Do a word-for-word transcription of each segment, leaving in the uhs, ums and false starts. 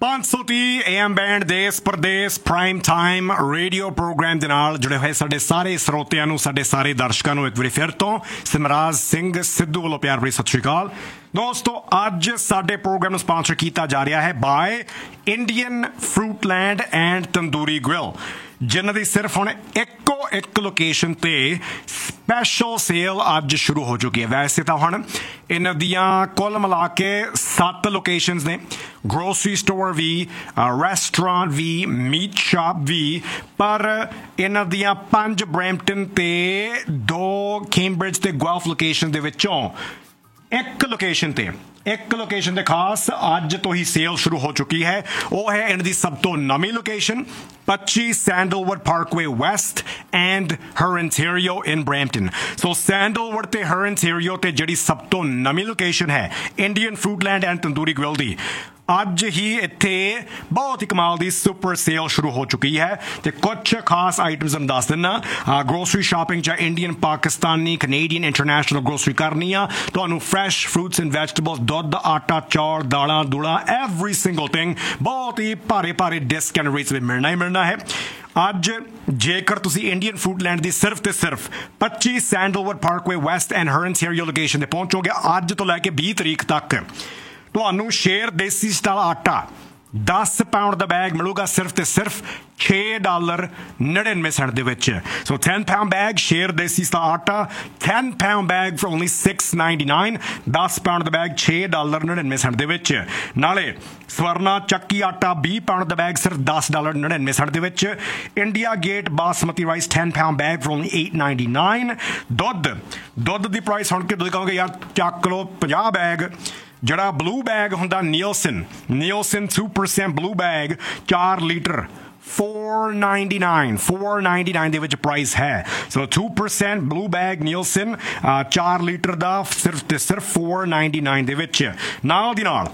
पाँच सौ तीह ए एम बैंड देश प्रदेश प्राइम टाइम रेडियो प्रोग्राम ਦੇ ਨਾਲ जुड़े हुए साडे सारे ਸਰੋਤਿਆਂ ਨੂੰ ਸਾਡੇ ਸਾਰੇ ਦਰਸ਼ਕਾਂ ਨੂੰ ਇੱਕ ਵਾਰੀ ਫਿਰ ਤੋਂ ਸਿਮਰਾਜ ਸਿੰਘ ਸਿੱਧੂ ਵੱਲੋਂ ਪਿਆਰ ਭਰੀ ਸਤਿ ਸ਼੍ਰੀ ਅਕਾਲ। ਦੋਸਤੋ ਅੱਜ ਸਾਡੇ ਪ੍ਰੋਗਰਾਮ ਨੂੰ ਸਪਾਂਸਰ ਕੀਤਾ ਜਾ ਰਿਹਾ ਹੈ bye Indian ਫਰੂਟਲੈਂਡ and tandoori grill, ਜਿਨ੍ਹਾਂ ਦੀ ਸਿਰਫ ਹੁਣ ਇੱਕੋ ਇੱਕ ਲੋਕੇਸ਼ਨ ਤੇ ਸਪੈਸ਼ਲ ਸੇਲ ਅੱਜ ਸ਼ੁਰੂ ਹੋ ਚੁੱਕੀ ਹੈ। ਵੈਸੇ ਤਾਂ ਹੁਣ ਇਹਨਾਂ ਦੀਆਂ ਕੁੱਲ ਮਿਲਾ ਕੇ ਸੱਤ ਲੋਕੇਸ਼ਨਸ ਨੇ, ਗਰੋਸਰੀ ਸਟੋਰ ਵੀ, ਰੈਸਟੋਰੈਂਟ ਵੀ, ਮੀਟ ਸ਼ਾਪ ਵੀ, ਪਰ ਇਹਨਾਂ ਦੀਆਂ ਪੰਜ ਬਰੈਂਪਟਨ ਤੇ ਦੋ ਕੈਂਬਰਿਜ ਤੇ ਗੁਆਲਫ ਲੋਕੇਸ਼ਨ ਦੇ ਵਿੱਚੋਂ ਇੱਕ ਲੋਕੇਸ਼ਨ ਤੇ ਇੱਕ ਲੋਕੇਸ਼ਨ ਤੇ ਖਾਸ ਅੱਜ ਤੋਂ ਹੀ ਸੇਲ ਸ਼ੁਰੂ ਹੋ ਚੁੱਕੀ ਹੈ। ਉਹ ਹੈ ਇਹਨਾਂ ਦੀ ਸਭ ਤੋਂ ਨਵੀਂ ਲੋਕੇਸ਼ਨ ਪੱਚੀ sandalwood Parkway West and ਹਰਨਟੇਰੀਓ in Brampton. So sandalwood ਤੇ ਹਰਨਟੇਰੀਓ ਤੇ ਜਿਹੜੀ ਸਭ ਤੋਂ ਨਵੀਂ ਲੋਕੇਸ਼ਨ ਹੈ ਇੰਡੀਅਨ ਫਰੂਟਲੈਂਡ ਐਂਡ ਤੰਦੂਰੀ ਗ੍ਰਿਲ ਦੀ, ਅੱਜ ਹੀ ਇੱਥੇ ਬਹੁਤ ਹੀ ਕਮਾਲ ਦੀ ਸੁਪਰ ਸੇਲ ਸ਼ੁਰੂ ਹੋ ਚੁੱਕੀ ਹੈ ਤੇ ਕੁਝ ਖਾਸ ਆਈਟਮਸ ਨੂੰ ਦੱਸ ਦਿੰਦਾ। ਗਰੋਸਰੀ ਸ਼ਾਪਿੰਗ ਜਾਂ Indian, Pakistani, Canadian, international grocery ਕਰਨੀ ਆ, ਤੁਹਾਨੂੰ ਫਰੈਸ਼ ਫਰੂਟਸ ਐਂਡ ਵੈਜੀਟੇਬਲਸ, ਦੁੱਧ, ਆਟਾ, ਚੌਲ, ਦਾਲਾਂ ਦੂਲਾਂ, ਐਵਰੀ ਸਿੰਗਲ ਥਿੰਗ ਬਹੁਤ ਹੀ ਭਾਰੇ ਭਾਰੇ ਡਿਸਕਾਊਂਟ ਰੇਟਸ ਵਿੱਚ ਮਿਲਣਾ ਹੀ ਮਿਲਣਾ ਹੈ। ਅੱਜ ਜੇਕਰ ਤੁਸੀਂ ਇੰਡੀਅਨ ਫਰੂਟਲੈਂਡ ਦੀ ਸਿਰਫ ਤੇ ਸਿਰਫ ਪੱਚੀ sandalwood Parkway West and ਹਰਨਟੇਰੀਓ location ਤੇ ਪਹੁੰਚੋਗੇ, ਅੱਜ ਤੋਂ ਲੈ ਕੇ ਵੀਹ ਤਰੀਕ ਤੱਕ ਤੁਹਾਨੂੰ ਸ਼ੇਰ ਦੇਸੀ ਸਟਾਈਲ ਆਟਾ ਦਸ ਪਾਉਂਡ ਦਾ ਬੈਗ ਮਿਲੂਗਾ ਸਿਰਫ ਤੇ ਸਿਰਫ ਛੇ ਡਾਲਰ ਨੜਿਨਵੇਂ ਸੈਂਟ ਦੇ ਵਿੱਚ। ਸੋ ten pound bag ਸ਼ੇਰ ਦੇਸੀ ਸਟਾਈਲ ਆਟਾ, ten pound bag for only six ninety-nine, ਦਸ ਪਾਉਂਡ ਦਾ ਬੈਗ ਛੇ ਡਾਲਰ ਨੜਿਨਵੇਂ ਸੈਂਟ ਦੇ ਵਿੱਚ। ਨਾਲੇ ਸਵਰਨਾ ਚੱਕੀ ਆਟਾ ਵੀਹ ਪਾਉਂਡ ਦਾ ਬੈਗ ਸਿਰਫ ਦਸ ਡਾਲਰ ਨੜਿਨਵੇਂ ਸੈਂਟ ਦੇ ਵਿੱਚ। India gate basmati rice ten pound bag for only eight ninety-nine। ਦੁੱਧ ਦੁੱਧ ਦੀ ਪ੍ਰਾਈਸ ਸੁਣ ਕੇ ਤੁਸੀਂ ਕਹੋਗੇ ਯਾਰ ਚੱਕ ਲਓ ਪੰਜਾਹ ਬੈਗ। ਜਿਹੜਾ ਬਲੂ ਬੈਗ ਹੁੰਦਾ Nielsen Nielsen two percent blue bag ਚਾਰ litre four ninety-nine four ninety-nine ਦੇ ਵਿੱਚ ਪ੍ਰਾਈਸ ਹੈ। ਸੋ two percent blue bag Nielsen ਚਾਰ ਲੀਟਰ ਦਾ ਸਿਰਫ ਤੇ ਸਿਰਫ four ninety-nine ਦੇ ਵਿੱਚ। ਨਾਲ ਦੀ ਨਾਲ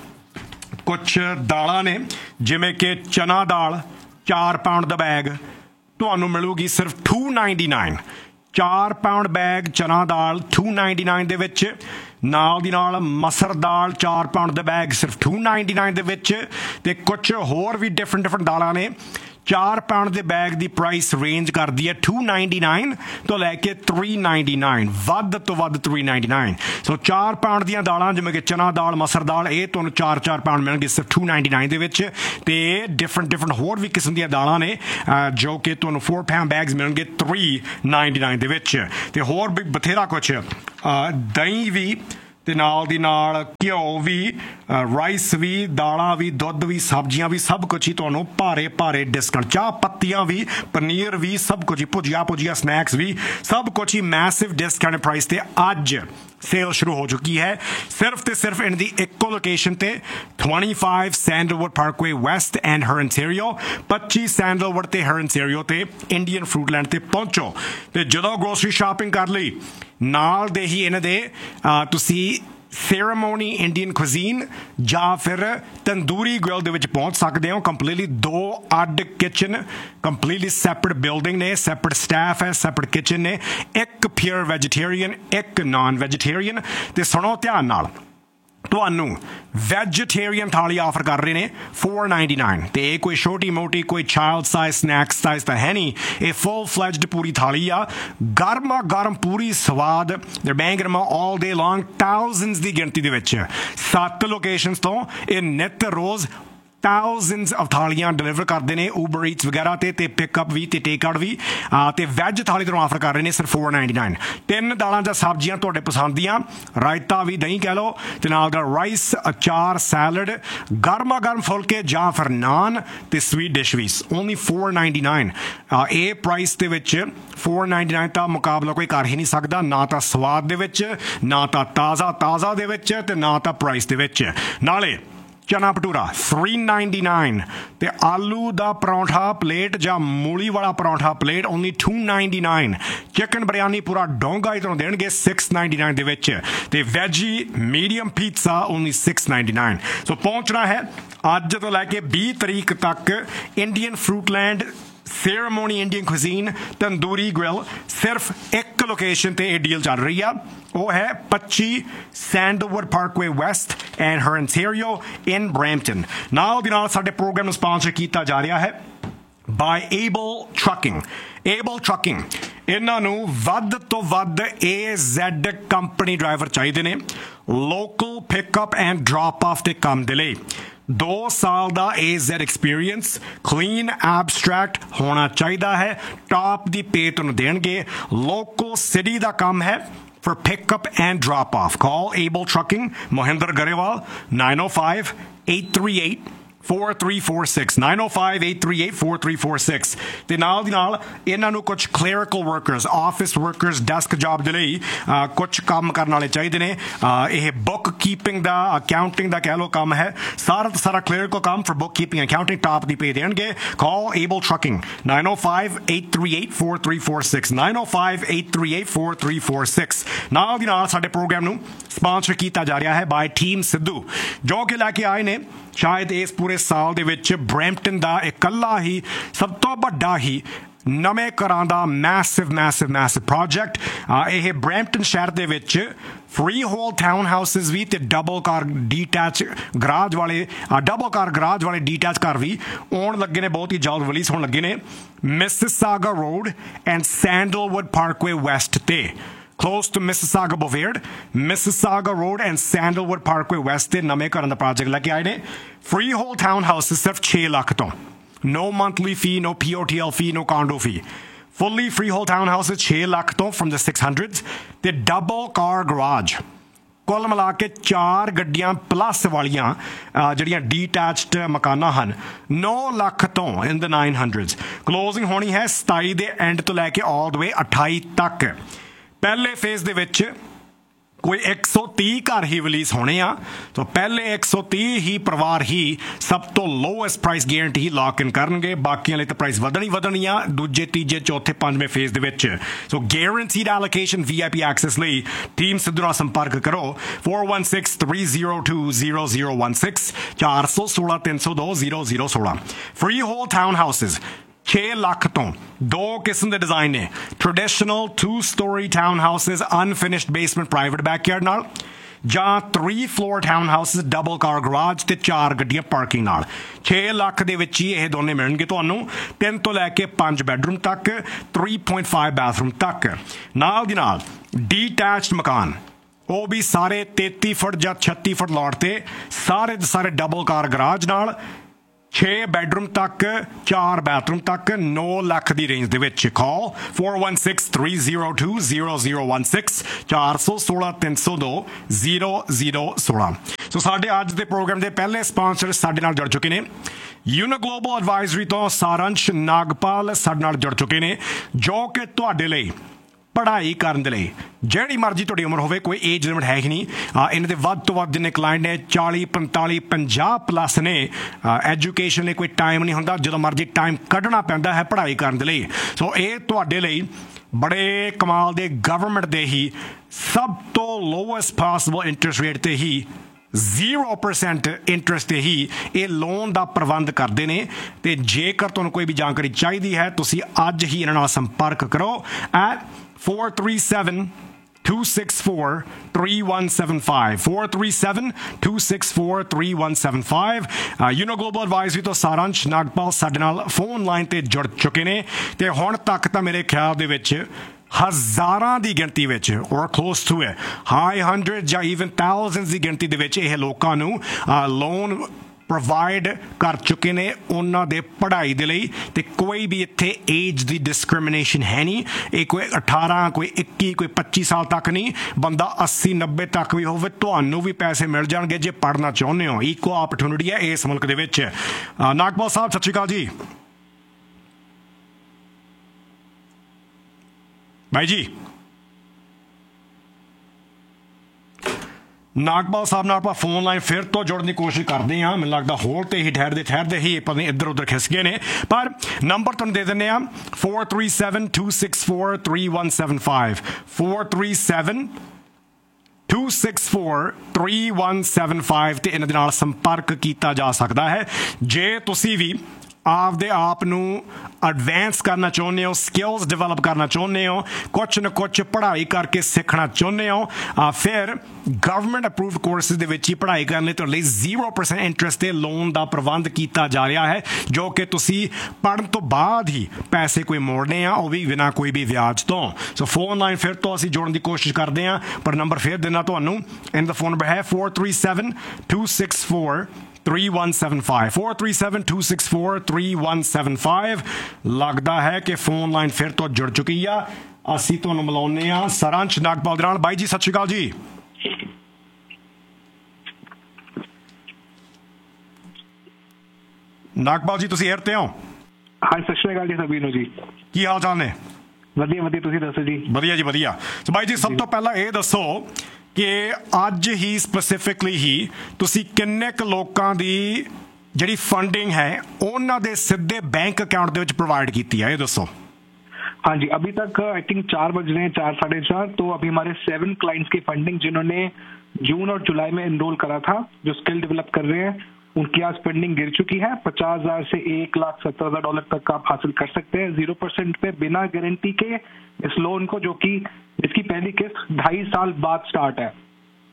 ਕੁਛ ਦਾਲਾਂ ਨੇ ਜਿਵੇਂ ਕਿ ਚਨਾ ਦਾਲ ਚਾਰ ਪਾਉਂਡ ਦਾ ਬੈਗ ਤੁਹਾਨੂੰ ਮਿਲੂਗੀ ਸਿਰਫ two ninety-nine, ਚਾਰ ਪਾਉਂਡ ਬੈਗ ਚਨਾ ਦਾਲ two ninety-nine ਦੇ ਵਿੱਚ। ਨਾਲ ਦੀ ਨਾਲ ਮਸਰ ਦਾਲ ਚਾਰ ਪਾਉਂਡ ਦਾ ਬੈਗ ਸਿਰਫ two ninety-nine ਦੇ ਵਿੱਚ। ਤੇ ਕੁਛ ਹੋਰ ਵੀ ਡਿਫਰੈਂਟ ਡਿਫਰੈਂਟ ਦਾਲਾਂ ਨੇ, ਚਾਰ ਪਾਉਂਡ ਦੇ ਬੈਗ ਦੀ ਪ੍ਰਾਈਸ ਰੇਂਜ ਕਰਦੀ ਹੈ two ninety-nine ਤੋਂ ਲੈ ਕੇ three ninety-nine, ਵੱਧ ਤੋਂ ਵੱਧ three ninety-nine। ਸੋ ਚਾਰ ਪਾਉਂਡ ਦੀਆਂ ਦਾਲਾਂ ਜਿਵੇਂ ਕਿ ਚਨਾ ਦਾਲ, ਮਸਰ ਦਾਲ, ਇਹ ਤੁਹਾਨੂੰ ਚਾਰ ਚਾਰ ਪਾਉਂਡ ਮਿਲਣਗੇ ਸਿਰਫ two ninety-nine ਦੇ ਵਿੱਚ। ਤੇ ਡਿਫਰੈਂਟ ਡਿਫਰੈਂਟ ਹੋਰ ਵੀ ਕਿਸਮ ਦੀਆਂ ਦਾਲਾਂ ਨੇ ਜੋ ਕਿ ਤੁਹਾਨੂੰ four pound ਬੈਗਸ ਮਿਲਣਗੇ three ninety-nine ਦੇ ਵਿੱਚ। ਤੇ ਹੋਰ ਵੀ ਬਥੇਰਾ ਕੁਛ, ਦਹੀਂ ਵੀ ਤੇ ਨਾਲ ਦੀ ਨਾਲ ਘਿਓ ਵੀ, ਰਾਈਸ ਵੀ, ਦਾਲਾਂ ਵੀ, ਦੁੱਧ ਵੀ, ਸਬਜ਼ੀਆਂ ਵੀ, ਸਭ ਕੁਛ ਹੀ ਤੁਹਾਨੂੰ ਭਾਰੇ ਭਾਰੇ ਡਿਸਕਾਊਂਟ, ਚਾਹ ਪੱਤੀਆਂ ਵੀ, ਪਨੀਰ ਵੀ, ਸਭ ਕੁਛ ਹੀ, ਭੁਜੀਆ ਭੁਜੀਆ ਸਨੈਕਸ ਵੀ, ਸਭ ਕੁਛ ਹੀ ਮੈਸਿਵ ਡਿਸਕਾਊਂਟ ਪ੍ਰਾਈਸ ਤੇ ਅੱਜ ਸੇਲ ਸ਼ੁਰੂ ਹੋ ਚੁੱਕੀ ਹੈ। ਸਿਰਫ ਤੇ ਸਿਰਫ ਇਹਨਾਂ ਦੀ ਇੱਕੋ ਲੋਕੇਸ਼ਨ ਤੇ twenty-five sandalwood Parkway West and ਹਰਨਟੇਰੀਓ, ਪੱਚੀ ਸੈਂਡਲਵੁੱਡ ਤੇ ਹਰਨਟੇਰੀਓ ਤੇ ਇੰਡੀਅਨ ਫਰੂਟਲੈਂਡ ਤੇ ਪਹੁੰਚੋ। ਤੇ ਜਦੋਂ ਗਰੋਸਰੀ ਸ਼ਾਪਿੰਗ ਕਰ ਲਈ, ਨਾਲ ਦੇ ਹੀ ਇਹਨਾਂ ਦੇ ਤੁਸੀਂ ਸੈਰੇਮੋਨੀ ਇੰਡੀਅਨ ਕੁਜ਼ੀਨ ਜਾਂ ਫਿਰ ਤੰਦੂਰੀ ਗ੍ਰਿਲ ਦੇ ਵਿੱਚ ਪਹੁੰਚ ਸਕਦੇ ਹੋ। ਕੰਪਲੀਟਲੀ ਦੋ ਅੱਡ ਕਿਚਨ, ਕੰਪਲੀਟਲੀ ਸੈਪਰੇਟ ਬਿਲਡਿੰਗ ਨੇ, ਸੈਪਰੇਟ ਸਟਾਫ ਹੈ, ਸੈਪਰੇਟ ਕਿਚਨ ਨੇ, ਇੱਕ ਪਿਓਰ ਵੈਜੀਟੇਰੀਅਨ, ਇੱਕ ਨਾਨ ਵੈਜੀਟੇਰੀਅਨ। ਤੇ ਸੁਣੋ ਧਿਆਨ ਨਾਲ, ਤੁਹਾਨੂੰ ਵੈਜੀਟੇਰੀਅਨ ਥਾਲੀ ਆਫਰ ਕਰ ਰਹੇ ਨੇ four ninety-nine। ਤੇ ਇਹ ਕੋਈ ਛੋਟੀ ਮੋਟੀ ਕੋਈ ਚਾਈਲਡ ਸਾਈਜ਼ ਸਨੈਕਸ ਸਾਈਜ਼ ਤਾਂ ਹੈ ਨਹੀਂ, ਇਹ ਫੁੱਲ ਫਲੈਜਡ ਪੂਰੀ ਥਾਲੀ ਆ, ਗਰਮਾ ਗਰਮ ਪੂਰੀ ਸਵਾਦ। ਦੇ ਬੈਂਗ ਰਮਾ ਆਲ ਡੇ ਲੌਂਗ, ਥਾਊਜ਼ੈਂਡਸ ਦੀ ਗਿਣਤੀ ਦੇ ਵਿੱਚ ਸੱਤ ਲੋਕੇਸ਼ਨਸ ਤੋਂ ਇਹ ਨਿੱਤ ਰੋਜ਼ thousands of ਥਾਲੀਆਂ ਡਿਲੀਵਰ ਕਰਦੇ ਨੇ ਉਬਰ ਈਟਸ ਵਗੈਰਾ ਤੇ ਤੇ ਪਿਕਅਪ ਵੀ ਤੇ ਟੇਕ ਆਊਟ ਵੀ। ਤੇ ਵੈਜ ਥਾਲੀ ਤੁਹਾਨੂੰ ਆਫਰ ਕਰ ਰਹੇ ਨੇ ਸਿਰਫ four ninety-nine। ਤਿੰਨ ਦਾਲਾਂ ਜਾਂ ਸਬਜ਼ੀਆਂ ਤੁਹਾਡੇ ਪਸੰਦ ਦੀਆਂ, ਰਾਇਤਾ ਵੀ, ਦਹੀਂ ਕਹਿ ਲਓ, ਤੇ ਨਾਲ ਦਾ ਰਾਈਸ, ਅਚਾਰ, ਸੈਲਡ, ਗਰਮਾ ਗਰਮ ਫੁਲਕੇ ਜਾਂ ਫਿਰ ਨਾਨ ਤੇ ਸਵੀਟ ਡਿਸ਼ ਵੀ ਓਨਲੀ four ninety-nine। ਇਹ ਪ੍ਰਾਈਸ ਦੇ ਵਿੱਚ four ninety-nine ਦਾ ਮੁਕਾਬਲਾ ਕੋਈ ਕਰ ਹੀ ਨਹੀਂ ਸਕਦਾ, ਨਾ ਤਾਂ ਸਵਾਦ ਦੇ ਵਿੱਚ, ਨਾ ਤਾਂ ਤਾਜ਼ਾ ਤਾਜ਼ਾ ਦੇ ਵਿੱਚ, ਤੇ ਨਾ ਤਾਂ ਪ੍ਰਾਈਸ ਦੇ ਵਿੱਚ। ਨਾਲੇ ਚਨਾ ਭਟੂਰਾ three ninety-nine ਤੇ ਆਲੂ ਦਾ ਪਰੌਂਠਾ ਪਲੇਟ ਜਾਂ ਮੂਲੀ ਵਾਲਾ paratha plate only two ninety-nine। Chicken biryani ਪੂਰਾ ਡੋਂਗਾ ਹੀ ਤੁਹਾਨੂੰ ਦੇਣਗੇ six ninety-nine ਦੇ ਵਿੱਚ। ਤੇ veggie medium pizza only six ninety-nine। ਸੋ ਪਹੁੰਚਣਾ ਹੈ ਅੱਜ ਤੋਂ ਲੈ ਕੇ ਵੀਹ ਤਰੀਕ ਤੱਕ Indian ਫਰੂਟਲੈਂਡ Ceremony Indian Cuisine Tandoori Grill सिर्फ एक लोकेशन ते डील चल रही है वो है पच्ची Sandalwood Parkway West and her Ontario in Brampton ਨਾਲ ਦੀ ਨਾਲ ਸਾਡੇ ਪ੍ਰੋਗਰਾਮ ਨੂੰ ਸਪਾਂਸਰ ਕੀਤਾ ਜਾ ਰਿਹਾ ਹੈ by Able Trucking Able Trucking ਇਹਨਾਂ ਨੂੰ ਵੱਧ ਤੋਂ ਵੱਧ A Z ਕੰਪਨੀ ਡਰਾਈਵਰ ਚਾਹੀਦੇ ਨੇ local pickup and drop of ਦੇ ਕੰਮ ਦੇ ਲਈ ਦੋ ਸਾਲ ਦਾ A Z experience clean abstract ਹੋਣਾ ਚਾਹੀਦਾ ਹੈ ਟਾਪ ਦੀ ਪੇ ਤੁਹਾਨੂੰ ਦੇਣਗੇ ਲੋਕਲ ਸਿਟੀ ਦਾ ਕੰਮ ਹੈ for pickup and drop off call Able Trucking Mohinder Garewal nine oh five, eight three eight four three four six nine oh five, eight three eight, four three four six ਤੇ ਨਾਲ ਦੀ ਨਾਲ ਇਹਨਾਂ ਨੂੰ ਕੁਝ clerical workers office workers desk job ਦੇ ਲਈ ਕੁਝ ਕੰਮ ਕਰਨ ਵਾਲੇ ਚਾਹੀਦੇ ਨੇ ਇਹ book keeping ਦਾ accounting ਦਾ ਕਹਿ ਲੋ ਕੰਮ ਹੈ ਸਾਰਾ ਦਾ ਸਾਰਾ clerical ਕੰਮ for book keeping accounting top ਦੀ ਪੇ ਦੇਣਗੇ call Able Trucking nine oh five, eight three eight, four three four six nine oh five, eight three eight, four three four six ਨਾਲ ਦੀ ਨਾਲ ਸਾਡੇ ਪ੍ਰੋਗਰਾਮ ਨੂੰ ਸਪਾਂਸਰ ਕੀਤਾ ਜਾ ਰਿਹਾ ਹੈ by Team ਸਿੱਧੂ ਜੋ ਕਿ ਲੈ ਕੇ ਆਏ ਨੇ ਸ਼ਾਇਦ ਇਸ ਪੂਰੇ ਸਾਲ ਦੇ ਵਿੱਚ ਬ੍ਰੈਂਪਟਨ ਦਾ ਇਕੱਲਾ ਹੀ ਸਭ ਤੋਂ ਵੱਡਾ ਹੀ ਨਵੇਂ ਘਰਾਂ ਦਾ ਮੈਸਿਵ ਮੈਸਿਵ ਮੈਸਿਵ ਪ੍ਰੋਜੈਕਟ ਇਹ ਬ੍ਰੈਂਪਟਨ ਸ਼ਹਿਰ ਦੇ ਵਿੱਚ ਫ੍ਰੀ ਹੋਲ ਟਾਊਨ ਹਾਊਸਿਸ ਵੀ ਤੇ ਡਬਲ ਕਾਰ ਡੀਟੈਚ ਗਰਾਜ ਵਾਲੇ ਡਬਲ ਕਾਰ ਗਰਾਜ ਵਾਲੇ ਡੀਟੈਚ ਘਰ ਵੀ ਆਉਣ ਲੱਗੇ ਨੇ ਬਹੁਤ ਹੀ ਜਲਦ ਰਿਲੀਜ਼ ਹੋਣ ਲੱਗੇ ਨੇ Mississauga road and sandalwood Parkway West ਤੇ close to Mississauga Boulevard, Mississauga Road and Sandalwood Parkway West ਦੇ ਨਵੇਂ ਘਰਾਂ ਦਾ ਪ੍ਰੋਜੈਕਟ ਲੈ ਕੇ ਆਏ ਨੇ freehold townhouses ਸਿਰਫ ਛੇ ਲੱਖ ਤੋਂ no monthly fee no P O T L fee no condo fee fully freehold townhouses ਛੇ ਲੱਖ ਤੋਂ from the six hundreds ਤੇ double car garage ਕੁੱਲ ਮਿਲਾ ਕੇ ਚਾਰ ਗੱਡੀਆਂ ਪਲੱਸ ਵਾਲੀਆਂ ਜਿਹੜੀਆਂ ਡੀਟੈਚਡ ਮਕਾਨਾਂ ਹਨ ਨੌ ਲੱਖ ਤੋਂ in the nine hundreds closing ਹੋਣੀ ਹੈ ਸਤਾਈ ਦੇ ਐਂਡ ਤੋਂ ਲੈ ਕੇ all the way ਅਠਾਈ ਤੱਕ ਪਹਿਲੇ ਫੇਜ਼ ਦੇ ਵਿੱਚ ਕੋਈ ਇੱਕ ਸੌ ਤੀਹ ਘਰ ਹੀ ਰਿਲੀਜ਼ ਹੋਣੇ ਆ ਤਾਂ ਪਹਿਲੇ ਇੱਕ ਸੌ ਤੀਹ ਹੀ ਪਰਿਵਾਰ ਹੀ ਸਭ ਤੋਂ ਲੋਐਸਟ ਪ੍ਰਾਈਸ ਗਾਰੰਟੀ ਲਾਕ ਇਨ ਕਰਨਗੇ ਬਾਕੀਆਂ ਲਈ ਤਾਂ ਪ੍ਰਾਈਸ ਵਧਣੀ ਵਧਣੀ ਆ ਦੂਜੇ ਤੀਜੇ ਚੌਥੇ ਪੰਜਵੇਂ ਫੇਜ਼ ਦੇ ਵਿੱਚ ਸੋ guaranteed allocation V I P access ਲਈ ਟੀਮ ਸਿੱਧੂ ਨਾਲ ਸੰਪਰਕ ਕਰੋ four one six, three zero two, zero zero one six ਚਾਰ ਸੌ ਸੋਲਾਂ ਤਿੰਨ ਸੌ ਦੋ ਜ਼ੀਰੋ ਜ਼ੀਰੋ ਸੋਲਾਂ ਫ੍ਰੀ ਹੋਲ ਟਾਊਨ ਹਾਊਸਿਸ ਛੇ ਲੱਖ ਤੋਂ ਦੋ ਕਿਸਮ ਦੇ ਡਿਜ਼ਾਈਨ ਨੇ traditional to story town houses unfinished basement private backyard ਨਾਲ ਜਾਂ three floor town houses double ਕਾਰ ਗਰਾਜ ਤੇ ਚਾਰ ਗੱਡੀਆਂ ਪਾਰਕਿੰਗ ਨਾਲ ਛੇ ਲੱਖ ਦੇ ਵਿੱਚ ਹੀ ਇਹ ਦੋਨੇ ਮਿਲਣਗੇ ਤੁਹਾਨੂੰ ਤਿੰਨ ਤੋਂ ਲੈ ਕੇ ਪੰਜ ਬੈਡਰੂਮ ਤੱਕ three point five ਬਾਥਰੂਮ ਤੱਕ ਨਾਲ ਦੀ ਨਾਲ ਡੀਟੈਚਡ ਮਕਾਨ ਉਹ ਵੀ ਸਾਰੇ ਤੇਤੀ ਫੁੱਟ ਜਾਂ ਛੱਤੀ ਫੁੱਟ ਲੋਟ ਤੇ ਸਾਰੇ ਦੇ ਸਾਰੇ ਡਬਲ ਕਾਰ ਗਰਾਜ ਨਾਲ ਛੇ ਬੈਡਰੂਮ ਤੱਕ ਚਾਰ ਬਾਥਰੂਮ ਤੱਕ ਨੌ ਲੱਖ ਦੀ ਰੇਂਜ ਦੇ ਵਿੱਚ ਕਾਲ four one six, three zero two, zero zero one six ਚਾਰ ਸੌ ਸੋਲਾਂ ਤਿੰਨ ਸੌ ਦੋ ਜ਼ੀਰੋ ਜ਼ੀਰੋ ਸੋਲਾਂ ਸੋ ਸਾਡੇ ਅੱਜ ਦੇ ਪ੍ਰੋਗਰਾਮ ਦੇ ਪਹਿਲੇ ਸਪਾਂਸਰ ਸਾਡੇ ਨਾਲ ਜੁੜ ਚੁੱਕੇ ਨੇ ਯੂਨੋ ਗਲੋਬਲ ਐਡਵਾਈਜ਼ਰੀ ਤੋਂ ਸਾਰੰਸ਼ ਨਾਗਪਾਲ ਸਾਡੇ ਨਾਲ ਜੁੜ ਚੁੱਕੇ ਨੇ ਜੋ ਕਿ ਤੁਹਾਡੇ ਲਈ ਪੜ੍ਹਾਈ ਕਰਨ ਦੇ ਲਈ ਜਿਹੜੀ ਮਰਜ਼ੀ ਤੁਹਾਡੀ ਉਮਰ ਹੋਵੇ ਕੋਈ ਏਜ ਲਿਮਿਟ ਹੈ ਹੀ ਨਹੀਂ ਇਹਨਾਂ ਦੇ ਵੱਧ ਤੋਂ ਵੱਧ ਜਿੰਨੇ ਕਲਾਇੰਟ ਨੇ ਚਾਲੀ ਪੰਤਾਲੀ ਪੰਜਾਹ ਪਲੱਸ ਨੇ ਐਜੂਕੇਸ਼ਨ ਲਈ ਕੋਈ ਟਾਈਮ ਨਹੀਂ ਹੁੰਦਾ ਜਦੋਂ ਮਰਜ਼ੀ ਟਾਈਮ ਕੱਢਣਾ ਪੈਂਦਾ ਹੈ ਪੜ੍ਹਾਈ ਕਰਨ ਦੇ ਲਈ ਸੋ ਇਹ ਤੁਹਾਡੇ ਲਈ ਬੜੇ ਕਮਾਲ ਦੇ ਗਵਰਨਮੈਂਟ ਦੇ ਹੀ ਸਭ ਤੋਂ ਲੋਐਸਟ ਪੋਸੀਬਲ ਇੰਟਰਸਟ ਰੇਟ ਤੇ ਹੀ ਜ਼ੀਰੋ ਪਰਸੈਂਟ ਇੰਟਰਸਟ ਤੇ ਹੀ ਇਹ ਲੋਨ ਦਾ ਪ੍ਰਬੰਧ ਕਰਦੇ ਨੇ ਤੇ ਜੇਕਰ ਤੁਹਾਨੂੰ ਕੋਈ ਵੀ ਜਾਣਕਾਰੀ ਚਾਹੀਦੀ ਹੈ ਤੁਸੀਂ ਅੱਜ ਹੀ ਇਹਨਾਂ ਨਾਲ ਸੰਪਰਕ ਕਰੋ at four three seven, two six four, three one seven five four three seven, two six four, three one seven five you know global advisory ਤੋਂ ਸਾਰੰਸ਼ ਨਾਗਪਾਲ ਸਾਡੇ ਨਾਲ ਫੋਨ ਲਾਈਨ ਤੇ ਜੁੜ ਚੁੱਕੇ ਨੇ ਤੇ ਹੁਣ ਤੱਕ ਤਾਂ ਮੇਰੇ ਖਿਆਲ ਦੇ ਵਿੱਚ ਹਜ਼ਾਰਾਂ ਦੀ ਗਿਣਤੀ ਵਿੱਚ ਔਰ close to it high hundred ਜਾਂ ਈਵਨ ਥਾਊਜ਼ੈਂਡਸ ਦੀ ਗਿਣਤੀ ਦੇ ਵਿੱਚ ਇਹ ਲੋਕਾਂ ਨੂੰ ਲੋਨ ਪ੍ਰੋਵਾਈਡ ਕਰ ਚੁੱਕੇ ਨੇ ਉਹਨਾਂ ਦੇ ਪੜ੍ਹਾਈ ਦੇ ਲਈ ਤੇ ਕੋਈ ਵੀ ਇੱਥੇ ਏਜ ਦੀ ਡਿਸਕ੍ਰਿਮੀਨੇਸ਼ਨ ਹੈ ਨਹੀਂ ਇਹ ਕੋਈ ਅਠਾਰਾਂ ਕੋਈ ਇੱਕੀ ਕੋਈ ਪੱਚੀ ਸਾਲ ਤੱਕ ਨਹੀਂ ਬੰਦਾ ਅੱਸੀ ਨੱਬੇ ਤੱਕ ਵੀ ਹੋਵੇ ਤੁਹਾਨੂੰ ਵੀ ਪੈਸੇ ਮਿਲ ਜਾਣਗੇ ਜੇ ਪੜ੍ਹਨਾ ਚਾਹੁੰਦੇ ਹੋ ਇਕੁਅਲ ਆਪਰਚੁਨਿਟੀ ਹੈ ਇਸ ਮੁਲਕ ਦੇ ਵਿੱਚ ਨਾਗਪਾਲ ਸਾਹਿਬ ਸਤਿ ਸ਼੍ਰੀ ਅਕਾਲ ਜੀ ਭਾਈ ਜੀ ਨਾਗਪਾਲ ਸਾਹਿਬ ਨਾਲ ਆਪਾਂ ਫੋਨ ਲਾਈਨ ਫਿਰ ਤੋਂ ਜੋੜਨ ਦੀ ਕੋਸ਼ਿਸ਼ ਕਰਦੇ ਹਾਂ ਮੈਨੂੰ ਲੱਗਦਾ ਹੋਰ ਤੇ ਹੀ ਠਹਿਰਦੇ ਠਹਿਰਦੇ ਹੀ ਪਤਾ ਨਹੀਂ ਇੱਧਰ ਉੱਧਰ ਖਿਸ ਗਏ ਨੇ ਪਰ ਨੰਬਰ ਤੁਹਾਨੂੰ ਦੇ ਦਿੰਦੇ ਹਾਂ four three seven, two six four, three one seven five four three seven, two six four, three one seven five ਤੇ ਇਹਨਾਂ ਦੇ ਨਾਲ ਸੰਪਰਕ ਕੀਤਾ ਜਾ ਸਕਦਾ ਹੈ ਜੇ ਤੁਸੀਂ ਵੀ ਆਪਦੇ ਆਪ ਨੂੰ ਐਡਵਾਂਸ ਕਰਨਾ ਚਾਹੁੰਦੇ ਹੋ, ਸਕਿੱਲਸ ਡਿਵੈਲਪ ਕਰਨਾ ਚਾਹੁੰਦੇ ਹੋ, ਕੁਛ ਨਾ ਕੁਛ ਪੜ੍ਹਾਈ ਕਰਕੇ ਸਿੱਖਣਾ ਚਾਹੁੰਦੇ ਹੋ, ਫਿਰ ਗਵਰਨਮੈਂਟ ਅਪਰੂਵਡ ਕੋਰਸਿਸ ਦੇ ਵਿੱਚ ਹੀ ਪੜ੍ਹਾਈ ਕਰਨ ਲਈ ਤੁਹਾਡੇ ਲਈ ਜ਼ੀਰੋ ਪਰਸੈਂਟ ਇੰਟਰਸਟ ਤੇ ਲੋਨ ਦਾ ਪ੍ਰਬੰਧ ਕੀਤਾ ਜਾ ਰਿਹਾ ਹੈ, ਜੋ ਕਿ ਤੁਸੀਂ ਪੜ੍ਹਨ ਤੋਂ ਬਾਅਦ ਹੀ ਪੈਸੇ ਕੋਈ ਮੋੜਨੇ ਆ, ਉਹ ਵੀ ਬਿਨਾਂ ਕੋਈ ਵੀ ਵਿਆਜ ਤੋਂ। ਸੋ ਫੋਨ ਲਾਈਨ ਫਿਰ ਤੋਂ ਅਸੀਂ ਜੋੜਨ ਦੀ ਕੋਸ਼ਿਸ਼ ਕਰਦੇ ਹਾਂ, ਪਰ ਨੰਬਰ ਫਿਰ ਦੇਣਾ ਤੁਹਾਨੂੰ। ਇਨ ਦਾ ਫੋਨ ਨੰਬਰ ਹੈ four three seven two six four three one seven five four three seven two six four three one seven five। ਲੱਗਦਾ ਹੈ ਕਿ ਫੋਨ ਲਾਈਨ ਫਿਰ ਤੋਂ ਜੁੜ ਚੁੱਕੀ ਆ। ਅਸੀਂ ਤੁਹਾਨੂੰ ਮਿਲਾਉਂਦੇ ਹਾਂ ਸਾਰਾਂਸ਼ ਨਾਗਪਾਲ ਦੇ ਨਾਲ। ਬਾਈ ਜੀ ਸਤਿ ਸ਼੍ਰੀ ਅਕਾਲ ਜੀ। ਨਾਗਪਾਲ ਜੀ ਤੁਸੀਂ ਏਅਰ ਤੇ ਹੋ? ਹਾਂ ਸਤਿ ਸ਼੍ਰੀ ਅਕਾਲ ਜੀ ਸਭੀ ਨੂੰ ਜੀ। ਕੀ ਹਾਲ ਚਾਲ ਨੇ? ਵਧੀਆ ਵਧੀਆ, ਤੁਸੀਂ ਦੱਸੋ ਜੀ? ਵਧੀਆ ਜੀ ਵਧੀਆ। ਸੋ ਬਾਈ ਜੀ ਸਭ ਤੋਂ ਪਹਿਲਾਂ ਇਹ ਦੱਸੋ ਕਿ ਅੱਜ ਹੀ ਸਪੈਸੀਫਿਕਲੀ ਹੀ ਤੁਸੀਂ ਕਿੰਨੇ ਕੁ ਲੋਕਾਂ ਦੀ ਜਿਹੜੀ ਫੰਡਿੰਗ ਹੈ ਉਹਨਾਂ ਦੇ ਸਿੱਧੇ बैंक अकाउंट ਦੇ ਵਿੱਚ प्रोवाइड ਕੀਤੀ है, ये दसो। हाँ जी, अभी तक आई थिंक चार बज रहे हैं, चार साढ़े चार। तो अभी हमारे सेवन क्लाइंट्स की फंडिंग जिन्होंने जून और जुलाई में एनरोल करा था, जो स्किल डेवलप कर रहे हैं, उनकी आज फंडिंग गिर चुकी है। पचास हजार से एक लाख सत्तर हजार डॉलर तक आप हासिल कर सकते हैं जीरो परसेंट पे बिना गारंटी के इस लोन को, जो कि इसकी पहली किस्त ढाई साल बाद स्टार्ट है।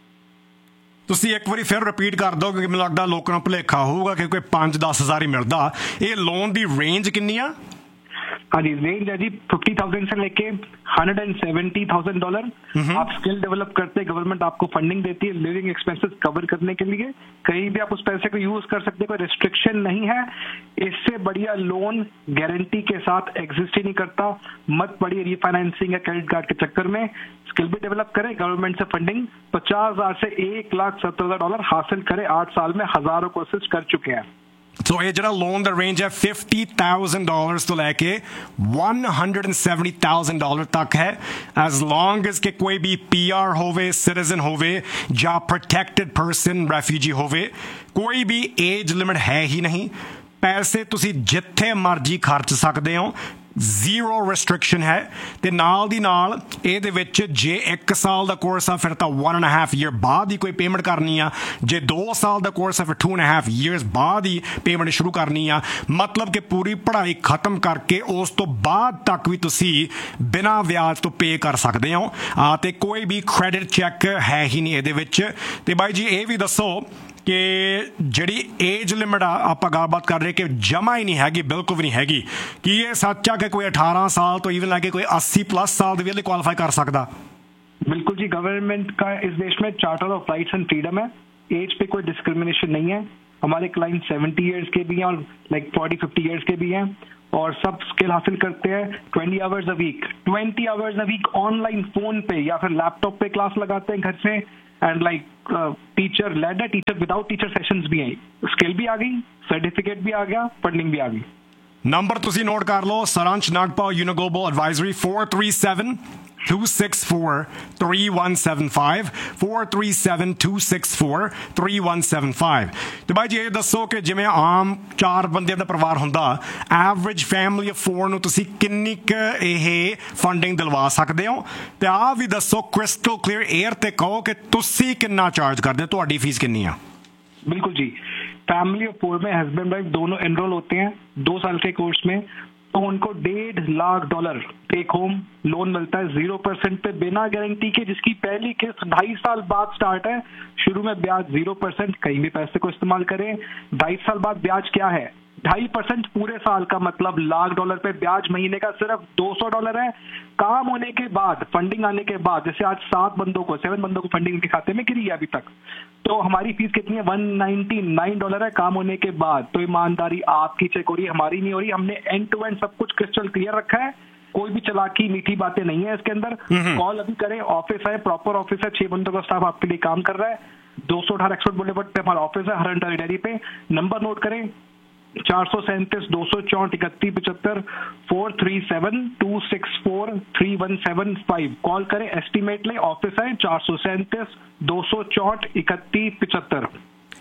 ਤੁਸੀਂ ਇੱਕ ਵਾਰੀ ਫਿਰ ਰਿਪੀਟ ਕਰ ਦਿਓ ਕਿਉਂਕਿ ਮੈਨੂੰ ਲੱਗਦਾ ਲੋਕਾਂ ਨੂੰ ਭੁਲੇਖਾ ਹੋਊਗਾ ਕਿ ਕੋਈ ਪੰਜ ਦਸ ਹਜ਼ਾਰ ਹੀ ਮਿਲਦਾ। ਇਹ ਲੋਨ ਦੀ ਰੇਂਜ ਕਿੰਨੀ ਆ? हाँ जी, रेंज है जी फिफ्टी थाउजेंड से लेके hundred and seventy thousand dollar. आप स्किल डेवलप करते, गवर्नमेंट आपको फंडिंग देती है लिविंग एक्सपेंसेस कवर करने के लिए। कहीं भी आप उस पैसे को यूज कर सकते हैं, कोई रिस्ट्रिक्शन नहीं है। इससे बढ़िया लोन गारंटी के साथ एग्जिस्ट ही नहीं करता। मत पड़िए रीफाइनेंसिंग या क्रेडिट कार्ड के चक्कर में। स्किल भी डेवलप करें, गवर्नमेंट से फंडिंग पचास हजार से एक लाख सत्तर हजार डॉलर हासिल करें। आठ साल में हजारों कोर्सेज कर चुके हैं। ਸੋ ਇਹ ਜਿਹੜਾ ਲੋਨ ਦਾ ਰੇਂਜ ਹੈ ਫਿਫਟੀ ਥਾਊਜ਼ੈਂਡ ਡਾਲਰਸ ਤੋਂ ਲੈ ਕੇ one hundred seventy thousand dollar ਤੱਕ ਹੈ, ਐਜ਼ ਲੌਂਗ ਐਜ਼ ਕਿ ਕੋਈ ਵੀ ਪੀ ਆਰ ਹੋਵੇ, ਸਿਟੀਜ਼ਨ ਹੋਵੇ ਜਾਂ ਪ੍ਰੋਟੈਕਟਡ ਪਰਸਨ, ਰੈਫਿਊਜੀ ਹੋਵੇ, ਕੋਈ ਵੀ ਏਜ ਲਿਮਿਟ ਹੈ ਹੀ ਨਹੀਂ। ਪੈਸੇ ਤੁਸੀਂ ਜਿੱਥੇ ਮਰਜ਼ੀ ਖਰਚ ਸਕਦੇ ਹੋ, ਜ਼ੀਰੋ ਰਿਸਟ੍ਰਿਕਸ਼ਨ ਹੈ। ਤੇ ਨਾਲ ਦੀ ਨਾਲ ਇਹਦੇ ਵਿੱਚ ਜੇ ਇੱਕ ਸਾਲ ਦਾ ਕੋਰਸ ਆ ਫਿਰ ਤਾਂ ਵਨ ਐਂਡ ਹਾਫ ਈਅਰ ਬਾਅਦ ਹੀ ਕੋਈ ਪੇਮੈਂਟ ਕਰਨੀ ਆ। ਜੇ ਦੋ ਸਾਲ ਦਾ ਕੋਰਸ ਆ ਫਿਰ ਟੂ ਐਂਡ ਹਾਫ ਈਅਰਸ ਬਾਅਦ ਹੀ ਪੇਮੈਂਟ ਸ਼ੁਰੂ ਕਰਨੀ ਆ। ਮਤਲਬ ਕਿ ਪੂਰੀ ਪੜ੍ਹਾਈ ਖਤਮ ਕਰਕੇ ਉਸ ਤੋਂ ਬਾਅਦ ਤੱਕ ਵੀ ਤੁਸੀਂ ਬਿਨਾਂ ਵਿਆਜ ਤੋਂ ਪੇ ਕਰ ਸਕਦੇ ਹੋ। ਤੇ ਕੋਈ ਵੀ ਕ੍ਰੈਡਿਟ ਚੈੱਕ ਹੈ ਹੀ ਨਹੀਂ ਇਹਦੇ ਵਿੱਚ। ਤੇ ਬਾਈ ਜੀ ਇਹ ਵੀ ਦੱਸੋ ਕਿ ਜਿਹੜੀ ਏਜ ਲਿਮਿਟ ਆ ਆਪਾਂ ਗੱਲਬਾਤ ਕਰ ਰਹੇ ਕਿ ਜਮਾ ਹੀ ਨਹੀਂ ਹੈਗੀ, ਬਿਲਕੁਲ ਵੀ ਨਹੀਂ ਹੈਗੀ, ਕੀ ਇਹ ਸੱਚ ਆ ਕਿ ਕੋਈ ਅਠਾਰਾਂ ਸਾਲ ਤੋਂ ਈਵਨ ਲੈ ਕੇ ਕੋਈ अस्सी प्लस साल ਦੇ ਵੀ ਕੁਆਲੀਫਾਈ ਕਰ ਸਕਦਾ? बिल्कुल जी, गवर्नमेंट का इस देश में charter of rights and freedom है। एज पे कोई डिस्क्रिमिनेशन नहीं है। हमारे क्लाइंट सेवेंटी ईयर्स के भी हैं और लाइक फोर्टी फिफ्टी ईयर्स के भी हैं, और सब स्किल हासिल करते हैं twenty hours a week twenty hours a week online phone पे या फिर लैपटॉप पे क्लास लगाते हैं घर से। एंड लाइक टीचर लेड है, टीचर विदाउट टीचर सेशंस भी हैं। स्किल भी आ गई, सर्टिफिकेट भी आ गया, फंडिंग भी आ गई। नंबर ਤੁਸੀਂ ਨੋਟ ਕਰ ਲਓ, ਸਾਰਾਂਸ਼ Nagpal ਯੂਨੀਗਲੋਬਲ advisory four three seven two six four three one seven five four three seven two six four three one seven five। ਤੇ ਬਾਈ ਜੀ ਇਹ ਦੱਸੋ ਕਿ ਜਿਵੇਂ ਆਮ ਚਾਰ ਬੰਦਿਆਂ ਦਾ ਪਰਿਵਾਰ ਹੁੰਦਾ, ਐਵਰੇਜ ਫੈਮਿਲੀ ਆਫ ਫੋਰ ਨੂੰ ਤੁਸੀਂ ਕਿੰਨੀ ਕੁ ਇਹ ਫੰਡਿੰਗ ਦਿਲਵਾ ਸਕਦੇ ਹੋ? ਤੇ ਆਹ ਵੀ ਦੱਸੋ ਕ੍ਰਿਸਟਲ ਕਲੀਅਰ ਏਅਰ ਤੇ ਕਹੋ ਕਿ ਤੁਸੀਂ ਕਿੰਨਾ ਚਾਰਜ ਕਰਦੇ ਹੋ, ਤੁਹਾਡੀ ਫੀਸ ਕਿੰਨੀ ਆ? बिल्कुल जी, फैमिली ऑफ फोर में हस्बैंड वाइफ दोनों एनरोल होते हैं दो साल के कोर्स में, तो उनको डेढ़ lakh dollar take home loan मिलता है जीरो परसेंट पे बिना गारंटी के, जिसकी पहली किस्त ढाई साल बाद स्टार्ट है। शुरू में ब्याज जीरो परसेंट, कहीं भी पैसे को इस्तेमाल करें। ढाई साल बाद ब्याज क्या है? ढाई परसेंट पूरे साल का, मतलब लाख डॉलर पे ब्याज महीने का सिर्फ दो सौ डॉलर है। काम होने के बाद, फंडिंग आने के बाद, जैसे आज सात बंदों को सेवन बंदों को फंडिंग उनके खाते में गिरी है अभी तक, तो हमारी फीस कितनी है? वन नाइनटी नाइन डॉलर है काम होने के बाद। तो ईमानदारी आपकी चेक हो रही है, हमारी नहीं हो रही। हमने एंड टू एंड सब कुछ क्रिस्टल क्लियर रखा है, कोई भी चलाकी मीठी बातें नहीं है इसके अंदर। कॉल अभी करें, ऑफिस है, प्रॉपर ऑफिस है, छह बंदों का स्टाफ आपके लिए काम कर रहा है। दो सौ अठारह एक्सपर्ट बुलेवर्ड पे हमारा ऑफिस है, हर अंडर डेयरी पे। नंबर नोट करें, चार सौ सैंतीस दो सौ चौंठ इकतीस पिछहत्तर four three seven to six four three one seven five. Call करें, एस्टिमेट लें, ऑफिस है चार सौ सैंतीस दो सौ चौंठ इकतीस पिछहत्तर।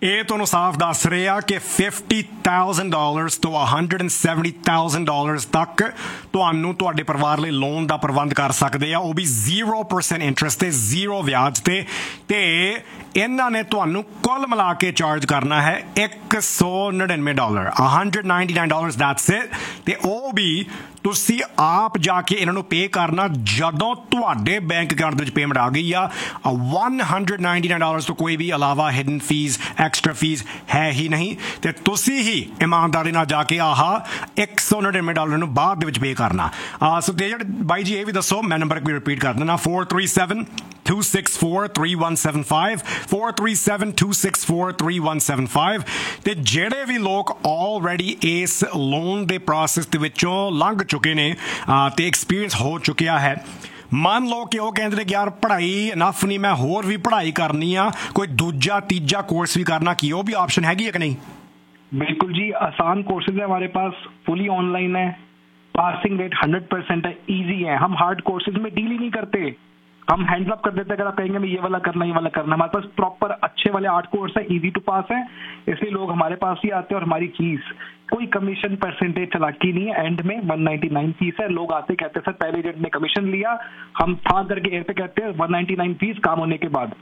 ਇਹ ਤੁਹਾਨੂੰ ਸਾਫ਼ ਦੱਸ ਰਹੇ ਆ ਕਿ ਫਿਫਟੀ ਥਾਊਜ਼ੈਂਡ ਡਾਲਰਸ ਤੋਂ one hundred seventy thousand dollars ਤੱਕ ਤੁਹਾਨੂੰ ਤੁਹਾਡੇ ਪਰਿਵਾਰ ਲਈ ਲੋਨ ਦਾ ਪ੍ਰਬੰਧ ਕਰ ਸਕਦੇ ਆ, ਉਹ ਵੀ zero percent ਇੰਟਰਸਟ ਤੇ ਜ਼ੀਰੋ ਵਿਆਜ ਤੇ ਤੇ ਇਹਨਾਂ ਨੇ ਤੁਹਾਨੂੰ ਕੁੱਲ ਮਿਲਾ ਕੇ ਚਾਰਜ ਕਰਨਾ ਹੈ ਇੱਕ ਸੌ ਨੜਿਨਵੇਂ dollar one hundred ninety-nine dollars that's it ਤੇ ਉਹ ਵੀ ਤੁਸੀਂ ਆਪ ਜਾ ਕੇ ਇਹਨਾਂ ਨੂੰ ਪੇ ਕਰਨਾ ਜਦੋਂ ਤੁਹਾਡੇ ਬੈਂਕ ਅਕਾਊਂਟ ਦੇ ਵਿੱਚ ਪੇਮੈਂਟ ਆ ਗਈ ਆ। one hundred ninety-nine dollars ਤੋਂ ਕੋਈ ਵੀ ਇਲਾਵਾ ਹਿਡਨ ਫੀਸ ਐਕਸਟਰਾ ਫੀਸ ਹੈ ਹੀ ਨਹੀਂ ਤੇ ਤੁਸੀਂ ਹੀ ਇਮਾਨਦਾਰੀ ਨਾਲ ਜਾ ਕੇ ਆਹ ਇੱਕ ਸੌ ਨੜਿਨਵੇਂ ਡਾਲਰ ਨੂੰ ਬਾਅਦ ਦੇ ਵਿੱਚ ਪੇ ਕਰਨਾ। ਸੋ ਤੇ ਜਿਹੜੇ ਬਾਈ ਜੀ ਇਹ ਵੀ ਦੱਸੋ, ਮੈਂ ਨੰਬਰ ਵੀ ਰਿਪੀਟ ਕਰ ਦਿੰਦਾ four three seven two six four three one seven five four three seven two six four three one seven five ਤੇ ਜਿਹੜੇ ਵੀ ਲੋਕ ਆਲਰੇਡੀ ਇਸ ਲੋਨ ਦੇ ਪ੍ਰੋਸੈਸ ਦੇ ਵਿੱਚੋਂ ਲੰਘ ਚੁੱਕੇ ਨੇ ਤੇ ਐਕਸਪੀਰੀਅੰਸ ਹੋ ਚੁੱਕਿਆ ਹੈ, ਮੰਨ ਲਓ ਕਿ ਉਹ ਕਹਿੰਦੇ ਨੇ ਕਿ ਯਾਰ ਪੜ੍ਹਾਈ ਇਨਫ ਨਹੀਂ, ਮੈਂ ਹੋਰ ਵੀ ਪੜ੍ਹਾਈ ਕਰਨੀ ਆ, ਕੋਈ ਦੂਜਾ ਤੀਜਾ ਕੋਰਸ ਵੀ ਕਰਨਾ, ਕੀ ਉਹ ਵੀ ਆਪਸ਼ਨ हैगी है कि नहीं? बिल्कुल जी, आसान कोर्सेज है हमारे पास, फुली ऑनलाइन है, पासिंग रेट हंड्रेड परसेंट है, इजी है। हम हार्ड कोर्सेज में डील ही नहीं करते, हम हैंड्स अप कर देते हैं। अगर आप कहेंगे मैं ये वाला करना ये वाला करना, हमारे पास प्रॉपर अच्छे वाले आर्ट कोर्स है, इजी टू पास है, इसलिए लोग हमारे पास ही आते हैं। और हमारी फीस कोई कमीशन परसेंटेज चलाकी नहीं है, एंड में one ninety-nine फीस है। लोग आते कहते हैं सर पहले एजेंट ने कमीशन लिया, हम था करके एयर पे कहते हैं one ninety-nine फीस काम होने के बाद।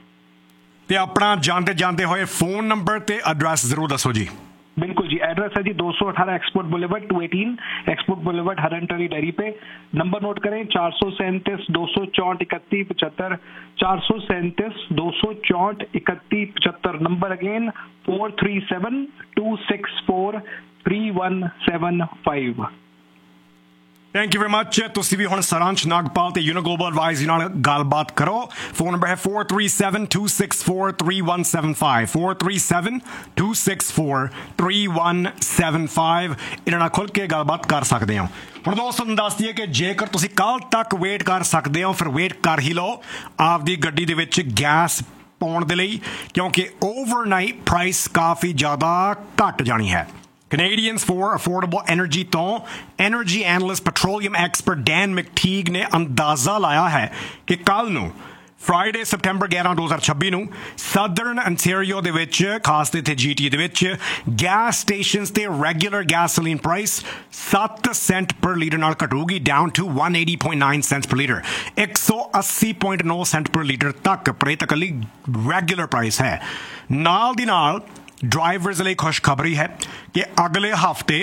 ਤੇ ਆਪਣਾ ਜਾਂਦੇ ਜਾਂਦੇ ਹੋਏ ਫੋਨ ਨੰਬਰ ਤੇ ਐਡਰੈਸ ਜ਼ਰੂਰ ਦੱਸੋ ਜੀ। बिल्कुल जी, एड्रेस है जी दो सौ अठारह export boulevard two eighteen export boulevard हरनटरी dairy पे। नंबर नोट करें चार सौ सैंतीस दो सौ चौंठ इकतीस पचहत्तर चार सौ सैंतीस दो सौ चौंठ इकतीस पचहत्तर। Number again four three seven to six four three one seven five. Thank you very much. ਤੁਸੀਂ ਵੀ ਹੁਣ ਸਾਰਾਂਸ਼ ਨਾਗਪਾਲ ਤੇ ਯੂਨੋ ਗਲੋਬਲ ਐਡਵਾਈਜ਼ਰੀ ਨਾਲ ਗੱਲਬਾਤ ਕਰੋ। ਫੋਨ ਨੰਬਰ ਹੈ four three seven two six four three one seven five four three seven two six four three one seven five। ਇਹਨਾਂ ਨਾਲ ਖੁੱਲ੍ਹ ਕੇ ਗੱਲਬਾਤ ਕਰ ਸਕਦੇ ਹੋ। ਹੁਣ ਦੋਸਤੋ ਨੂੰ ਦੱਸ ਦਈਏ ਕਿ ਜੇਕਰ ਤੁਸੀਂ ਕੱਲ੍ਹ ਤੱਕ ਵੇਟ ਕਰ ਸਕਦੇ ਹੋ ਫਿਰ ਵੇਟ ਕਰ ਹੀ ਲਓ ਆਪਦੀ ਗੱਡੀ ਦੇ ਵਿੱਚ ਗੈਸ ਪਾਉਣ ਦੇ ਲਈ, ਕਿਉਂਕਿ ਓਵਰਨਾਈਟ ਪ੍ਰਾਈਸ ਕਾਫੀ ਜ਼ਿਆਦਾ ਘੱਟ ਜਾਣੀ ਹੈ। Canadians for Affordable Energy ਤੋਂ energy analyst petroleum expert Dan ਮੈਕਟੀਗ ਨੇ ਅੰਦਾਜ਼ਾ ਲਾਇਆ ਹੈ ਕਿ ਕੱਲ੍ਹ ਨੂੰ ਫਰਾਈਡੇ ਸਪਟੈਂਬਰ ਗਿਆਰਾਂ ਦੋ ਹਜ਼ਾਰ ਛੱਬੀ ਨੂੰ ਸਦਰਨ ਅੰਟੈਰੀਓ ਦੇ ਵਿੱਚ, ਖਾਸ ਤੇ ਇੱਥੇ ਜੀ ਟੀ ਦੇ ਵਿੱਚ ਗੈਸ ਸਟੇਸ਼ਨਸ ਤੇ ਰੈਗੂਲਰ ਗੈਸੋਲੀਨ ਪ੍ਰਾਈਸ ਸੱਤ ਸੈਂਟ ਪਰ ਲੀਟਰ ਨਾਲ ਘਟੂਗੀ, down to one eighty point nine cents per litre, ਇੱਕ ਸੌ ਅੱਸੀ point ਨੌਂ ਸੈਂਟ ਪਰ ਲੀਟਰ ਤੱਕ ਪਰ ਇਹ ਤਾਂ ਇਕੱਲੀ ਰੈਗੂਲਰ ਪ੍ਰਾਈਸ ਹੈ। ਨਾਲ ਦੀ ਨਾਲ ਡਰਾਈਵਰਸ ਲਈ ਖੁਸ਼ਖਬਰੀ ਹੈ ਕਿ ਅਗਲੇ ਹਫ਼ਤੇ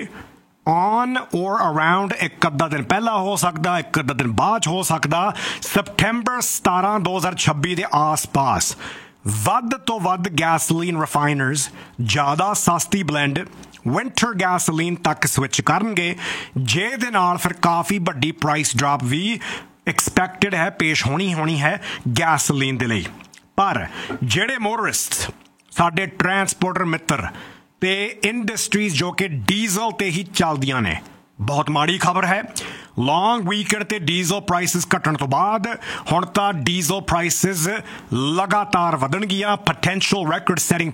ਔਨ ਔਰ ਅਰਾਊਂਡ ਇੱਕ ਅੱਧਾ ਦਿਨ ਪਹਿਲਾਂ ਹੋ ਸਕਦਾ, ਇੱਕ ਅੱਧਾ ਦਿਨ ਬਾਅਦ ਹੋ ਸਕਦਾ, ਸਪਟੈਂਬਰ ਸਤਾਰਾਂ ਦੋ ਹਜ਼ਾਰ ਛੱਬੀ ਦੇ ਆਸ-ਪਾਸ ਵੱਧ ਤੋਂ ਵੱਧ ਗੈਸੋਲੀਨ ਰਿਫਾਈਨਰਸ ਜ਼ਿਆਦਾ ਸਸਤੀ ਬਲੈਂਡ ਵਿੰਟਰ ਗੈਸੋਲੀਨ ਤੱਕ ਸਵਿਚ ਕਰਨਗੇ, ਜਿਹਦੇ ਨਾਲ ਫਿਰ ਕਾਫੀ ਵੱਡੀ ਪ੍ਰਾਈਸ ਡਰਾਪ ਵੀ ਐਕਸਪੈਕਟਡ ਹੈ, ਪੇਸ਼ ਹੋਣੀ ਹੋਣੀ ਹੈ ਗੈਸੋਲੀਨ ਦੇ ਲਈ। ਪਰ ਜਿਹੜੇ ਮੋਟਰਿਸਟ ਸਾਡੇ ਟਰਾਂਸਪੋਰਟਰ ਮਿੱਤਰ ਤੇ ਇੰਡਸਟਰੀਜ਼ ਜੋ ਕਿ ਡੀਜ਼ਲ ਤੇ ਹੀ ਚੱਲਦੀਆਂ ਨੇ, ਬਹੁਤ ਮਾੜੀ ਖਬਰ ਹੈ। ਲੌਂਗ ਵੀਕਐਂਡ ਤੇ ਡੀਜ਼ਲ ਪ੍ਰਾਈਸਿਸ ਘਟਣ ਤੋਂ ਬਾਅਦ ਹੁਣ ਤਾਂ ਡੀਜ਼ਲ ਪ੍ਰਾਈਸਿਸ ਲਗਾਤਾਰ ਵਧਣਗੀਆਂ। Potential record setting